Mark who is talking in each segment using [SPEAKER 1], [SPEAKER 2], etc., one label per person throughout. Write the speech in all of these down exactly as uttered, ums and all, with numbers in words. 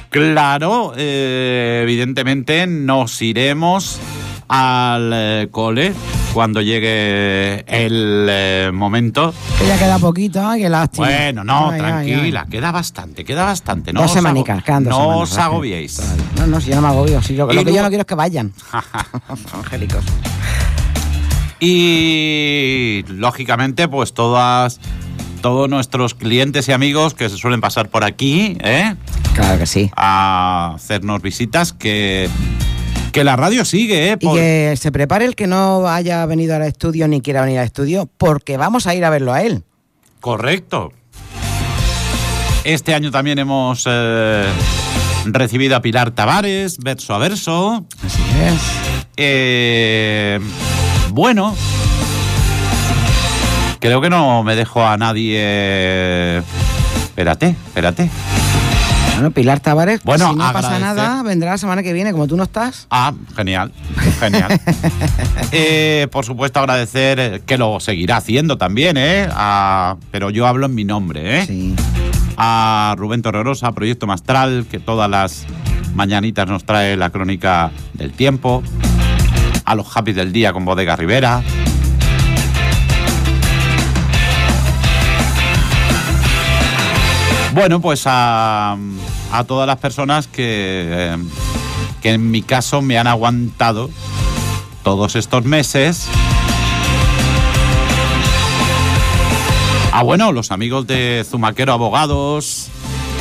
[SPEAKER 1] Claro, eh, evidentemente nos iremos al eh, cole cuando llegue el eh, momento.
[SPEAKER 2] Que ya queda poquito, ay, qué lástima.
[SPEAKER 1] Bueno, no,
[SPEAKER 2] ay,
[SPEAKER 1] tranquila,
[SPEAKER 2] ay, ay.
[SPEAKER 1] queda bastante, queda bastante. No
[SPEAKER 2] dos
[SPEAKER 1] os
[SPEAKER 2] semanicas,
[SPEAKER 1] ago-
[SPEAKER 2] quedan dos
[SPEAKER 1] no
[SPEAKER 2] semanas,
[SPEAKER 1] os agobiéis.
[SPEAKER 2] No, no, si yo no me agobio. Si yo, lo
[SPEAKER 1] Y
[SPEAKER 2] que yo
[SPEAKER 1] luego-
[SPEAKER 2] no quiero es que vayan. Angélicos.
[SPEAKER 1] Y lógicamente, pues todas, todos nuestros clientes y amigos que se suelen pasar por aquí, ¿eh?
[SPEAKER 2] Claro que sí.
[SPEAKER 1] A hacernos visitas, que, que la radio sigue, ¿eh?
[SPEAKER 2] Y
[SPEAKER 1] Por-
[SPEAKER 2] que se prepare el que no haya venido al estudio ni quiera venir al estudio, porque vamos a ir a verlo a él.
[SPEAKER 1] Correcto. Este año también hemos eh, recibido a Pilar Tavares, verso a verso.
[SPEAKER 2] Así es.
[SPEAKER 1] Eh, bueno, creo que no me dejo a nadie. Espérate, espérate.
[SPEAKER 2] Bueno, Pilar Tavares,
[SPEAKER 1] Bueno,
[SPEAKER 2] si no pasa
[SPEAKER 1] agradecer-
[SPEAKER 2] nada, vendrá la semana que viene, como tú no estás.
[SPEAKER 1] Ah, genial, genial. eh, por supuesto, agradecer, eh, que lo seguirá haciendo también, ¿eh? A- pero yo hablo en mi nombre, ¿eh?
[SPEAKER 2] Sí.
[SPEAKER 1] A Rubén Torrerosa, Proyecto Mastral, que todas las mañanitas nos trae la crónica del tiempo. A los Happy del día con Bodega Rivera. Bueno, pues a, a todas las personas que, eh, que en mi caso me han aguantado todos estos meses. Ah, bueno, los amigos de Zumaquero Abogados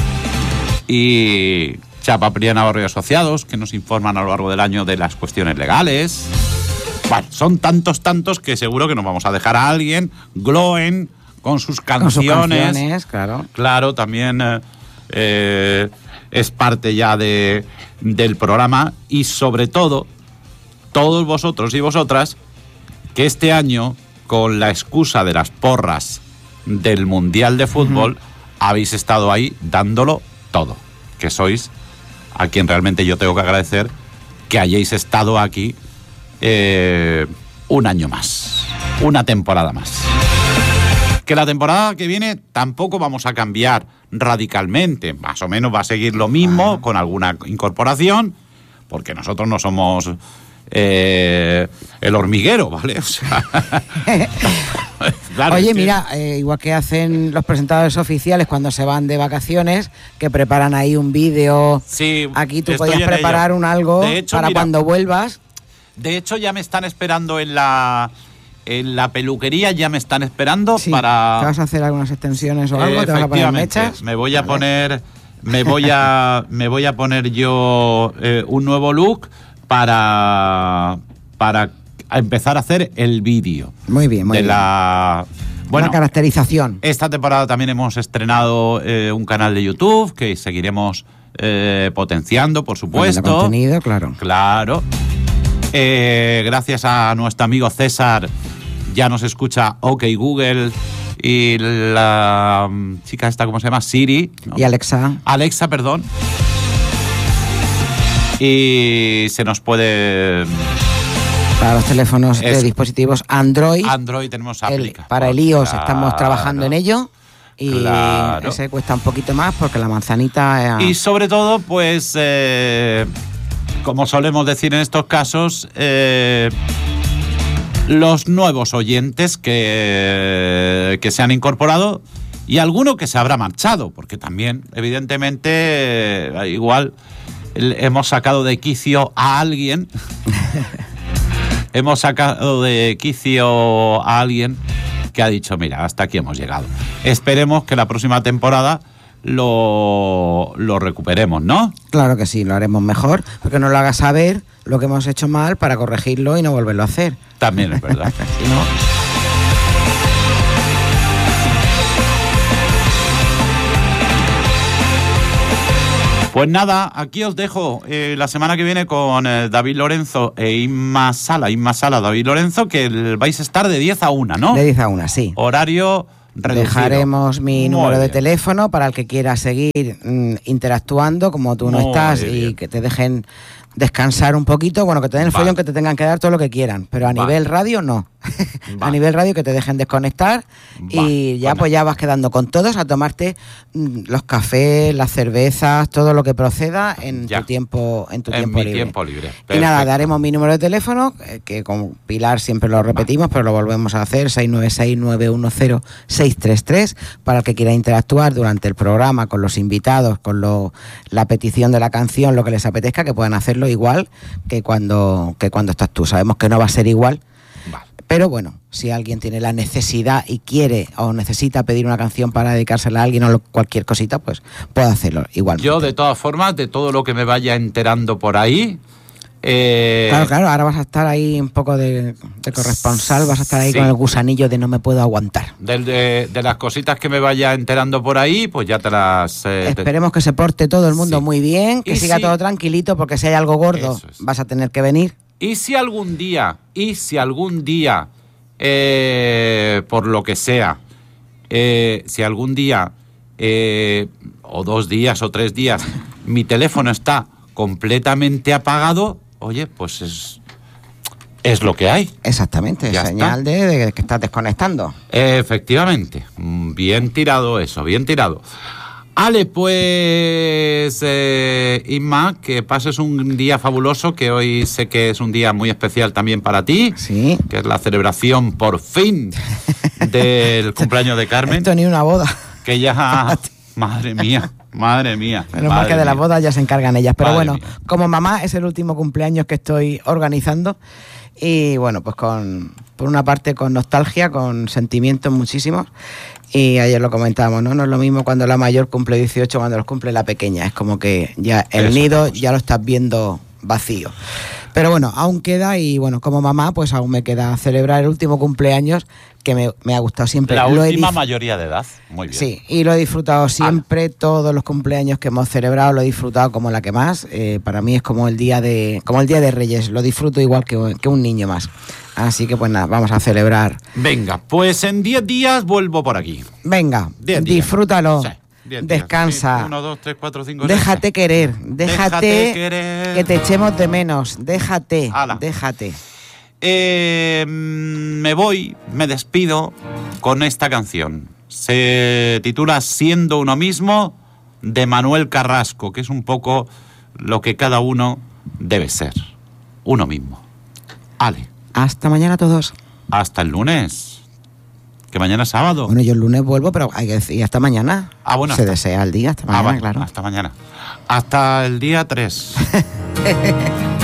[SPEAKER 1] y Chapa Priana Barrio Asociados, que nos informan a lo largo del año de las cuestiones legales. Bueno, son tantos, tantos que seguro que nos vamos a dejar a alguien. Gloen con sus
[SPEAKER 2] Con sus
[SPEAKER 1] canciones.
[SPEAKER 2] canciones, claro.
[SPEAKER 1] Claro, también eh, eh, es parte ya de, del programa. Y sobre todo, todos vosotros y vosotras, que este año, con la excusa de las porras del Mundial de Fútbol, uh-huh, habéis estado ahí dándolo todo. Que sois a quien realmente yo tengo que agradecer que hayáis estado aquí eh, un año más, una temporada más. Que la temporada que viene tampoco vamos a cambiar radicalmente, más o menos va a seguir lo mismo, ah, con alguna incorporación, porque nosotros no somos eh, el hormiguero, ¿vale? O sea, claro,
[SPEAKER 2] Oye,
[SPEAKER 1] es que...
[SPEAKER 2] mira, eh, igual que hacen los presentadores oficiales cuando se van de vacaciones, que preparan ahí un vídeo.
[SPEAKER 1] Sí,
[SPEAKER 2] aquí tú
[SPEAKER 1] estoy
[SPEAKER 2] podías
[SPEAKER 1] en
[SPEAKER 2] preparar
[SPEAKER 1] ello.
[SPEAKER 2] un algo
[SPEAKER 1] De hecho,
[SPEAKER 2] para
[SPEAKER 1] mira,
[SPEAKER 2] cuando vuelvas.
[SPEAKER 1] De hecho, ya me están esperando en la... En la peluquería ya me están esperando,
[SPEAKER 2] Sí,
[SPEAKER 1] para...
[SPEAKER 2] ¿te vas a hacer algunas extensiones o algo? ¿Te vas a poner
[SPEAKER 1] Efectivamente,
[SPEAKER 2] mechas?
[SPEAKER 1] me voy a
[SPEAKER 2] Vale.
[SPEAKER 1] poner... Me voy a, me voy a poner yo eh, un nuevo look para, para empezar a hacer el vídeo.
[SPEAKER 2] Muy bien, muy
[SPEAKER 1] de
[SPEAKER 2] bien.
[SPEAKER 1] La, bueno,
[SPEAKER 2] Una caracterización.
[SPEAKER 1] Esta temporada también hemos estrenado eh, un canal de YouTube que seguiremos eh, potenciando, por supuesto.
[SPEAKER 2] Con el contenido, claro.
[SPEAKER 1] Claro. Eh, gracias a nuestro amigo César, ya nos escucha OK Google y la um, chica esta, ¿cómo se llama? Siri, ¿no?
[SPEAKER 2] Y Alexa.
[SPEAKER 1] Alexa, perdón. Y se nos puede...
[SPEAKER 2] Para los teléfonos
[SPEAKER 1] Es-
[SPEAKER 2] de dispositivos Android.
[SPEAKER 1] Android tenemos
[SPEAKER 2] el-
[SPEAKER 1] aplicación.
[SPEAKER 2] para el iOS
[SPEAKER 1] Claro.
[SPEAKER 2] estamos trabajando en ello. Y
[SPEAKER 1] Claro.
[SPEAKER 2] ese cuesta un poquito más porque la manzanita... eh,
[SPEAKER 1] Y sobre todo, pues, eh, como solemos decir en estos casos, eh, los nuevos oyentes que, que se han incorporado y alguno que se habrá marchado, porque también, evidentemente, eh, igual el- hemos sacado de quicio a alguien. Hemos sacado de quicio a alguien que ha dicho, mira, hasta aquí hemos llegado. Esperemos que la próxima temporada lo, lo recuperemos, ¿no?
[SPEAKER 2] Claro que sí, lo haremos mejor, porque nos lo haga saber lo que hemos hecho mal para corregirlo y no volverlo a hacer.
[SPEAKER 1] También es verdad.
[SPEAKER 2] Si no,
[SPEAKER 1] Pues nada, aquí os dejo eh, la semana que viene con eh, David Lorenzo e Inma Sala, Inma Sala, David Lorenzo, que el- vais a estar de diez a una, ¿no?
[SPEAKER 2] de diez a una, sí.
[SPEAKER 1] Horario reducido.
[SPEAKER 2] Dejaremos mi
[SPEAKER 1] Muy
[SPEAKER 2] número de
[SPEAKER 1] bien.
[SPEAKER 2] teléfono para el que quiera seguir mm, interactuando, como tú no
[SPEAKER 1] Muy
[SPEAKER 2] estás,
[SPEAKER 1] bien.
[SPEAKER 2] y que te dejen descansar un poquito, bueno, que te den el
[SPEAKER 1] Vale.
[SPEAKER 2] follón, que te tengan que dar todo lo que quieran, pero a
[SPEAKER 1] Vale.
[SPEAKER 2] nivel radio no. A
[SPEAKER 1] Vale.
[SPEAKER 2] nivel radio que te dejen desconectar y
[SPEAKER 1] Vale.
[SPEAKER 2] ya
[SPEAKER 1] Bueno.
[SPEAKER 2] pues ya vas quedando con todos a tomarte mm, los cafés, las cervezas, todo lo que proceda en
[SPEAKER 1] Ya.
[SPEAKER 2] tu tiempo en tu
[SPEAKER 1] En
[SPEAKER 2] tiempo
[SPEAKER 1] mi
[SPEAKER 2] libre.
[SPEAKER 1] tiempo libre.
[SPEAKER 2] Y nada,
[SPEAKER 1] Perfecto.
[SPEAKER 2] daremos mi número de teléfono, eh, que con Pilar siempre lo repetimos, pero lo volvemos a hacer, seis nueve seis, nueve uno cero, seis tres tres, para el que quiera interactuar durante el programa con los invitados, con lo, la petición de la canción, lo que les apetezca, que puedan hacerlo igual que cuando, que cuando estás tú. Sabemos que no va a ser igual,
[SPEAKER 1] Vale.
[SPEAKER 2] pero bueno, si alguien tiene la necesidad y quiere o necesita pedir una canción para dedicársela a alguien o lo- cualquier cosita, pues puede hacerlo igual.
[SPEAKER 1] Yo, de todas formas, de todo lo que me vaya enterando por ahí... eh,
[SPEAKER 2] Claro, claro, ahora vas a estar ahí un poco de, de corresponsal, vas a estar ahí
[SPEAKER 1] Sí.
[SPEAKER 2] con el gusanillo de no me puedo aguantar.
[SPEAKER 1] del- de, de las cositas que me vaya enterando por ahí, pues ya te las... eh, te-
[SPEAKER 2] Esperemos que se porte todo el mundo
[SPEAKER 1] Sí.
[SPEAKER 2] muy bien, que
[SPEAKER 1] Y
[SPEAKER 2] siga
[SPEAKER 1] si-
[SPEAKER 2] todo tranquilito, porque si hay algo gordo
[SPEAKER 1] Eso es.
[SPEAKER 2] vas a tener que venir.
[SPEAKER 1] Y si algún día, y si algún día, eh, por lo que sea, eh, si algún día, eh, o dos días o tres días, mi teléfono está completamente apagado, oye, pues es, es lo que hay.
[SPEAKER 2] Exactamente,
[SPEAKER 1] Ya
[SPEAKER 2] señal de, de que estás desconectando.
[SPEAKER 1] Efectivamente, Mm, bien tirado eso, bien tirado. Ale, pues, eh, Inma, que pases un día fabuloso, que hoy sé que es un día muy especial también para ti,
[SPEAKER 2] Sí.
[SPEAKER 1] que es la celebración, por fin, del cumpleaños de Carmen,
[SPEAKER 2] Esto ni una boda.
[SPEAKER 1] que ya, madre mía, madre mía.
[SPEAKER 2] Menos mal
[SPEAKER 1] madre
[SPEAKER 2] que de las
[SPEAKER 1] mía.
[SPEAKER 2] bodas ya se encargan ellas. Pero
[SPEAKER 1] Madre
[SPEAKER 2] bueno,
[SPEAKER 1] mía.
[SPEAKER 2] como mamá es el último cumpleaños que estoy organizando. Y bueno, pues con por una parte con nostalgia, con sentimientos muchísimos. Y ayer lo comentábamos, ¿no? No es lo mismo cuando la mayor cumple dieciocho, cuando los cumple la pequeña. Es como que ya el
[SPEAKER 1] Eso,
[SPEAKER 2] nido
[SPEAKER 1] vamos.
[SPEAKER 2] ya lo estás viendo vacío. Pero bueno, aún queda y bueno, como mamá, pues aún me queda celebrar el último cumpleaños que me, me ha gustado siempre.
[SPEAKER 1] La
[SPEAKER 2] Lo he
[SPEAKER 1] última
[SPEAKER 2] dif-
[SPEAKER 1] mayoría de edad, muy bien.
[SPEAKER 2] Sí, y lo he disfrutado siempre, todos los cumpleaños que hemos celebrado lo he disfrutado como la que más. Eh, para mí es como el día de como el día de Reyes, lo disfruto igual que, que un niño más. Así que pues nada, vamos a celebrar.
[SPEAKER 1] Venga, pues en diez días vuelvo por aquí.
[SPEAKER 2] Venga,
[SPEAKER 1] Diez días.
[SPEAKER 2] disfrútalo,
[SPEAKER 1] Sí, diez días.
[SPEAKER 2] descansa,
[SPEAKER 1] Sí, uno, dos, tres, cuatro, cinco, seis.
[SPEAKER 2] déjate querer, déjate,
[SPEAKER 1] Déjate querer.
[SPEAKER 2] que te echemos de menos, déjate,
[SPEAKER 1] Ala.
[SPEAKER 2] déjate.
[SPEAKER 1] Eh, mm, me voy, me despido con esta canción. Se titula Siendo uno mismo, de Manuel Carrasco, que es un poco lo que cada uno debe ser. Uno mismo. Ale,
[SPEAKER 2] Hasta mañana a todos.
[SPEAKER 1] hasta el lunes. Que mañana es sábado.
[SPEAKER 2] Bueno, yo el lunes vuelvo, pero hay que decir hasta mañana.
[SPEAKER 1] Ah, bueno,
[SPEAKER 2] Se
[SPEAKER 1] hasta-
[SPEAKER 2] desea el día, hasta
[SPEAKER 1] Ah,
[SPEAKER 2] mañana,
[SPEAKER 1] vale,
[SPEAKER 2] claro.
[SPEAKER 1] hasta mañana. Hasta el día tres.